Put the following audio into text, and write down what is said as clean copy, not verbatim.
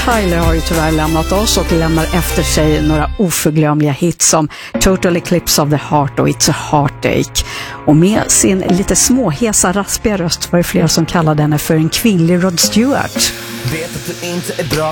Tyler har ju tyvärr lämnat oss och lämnar efter sig några oförglömliga hits som Total Eclipse of the Heart och It's a Heartache. Och med sin lite småhesa, raspiga röst var det flera som kallade henne för en kvinnlig Rod Stewart. Vet att du inte är bra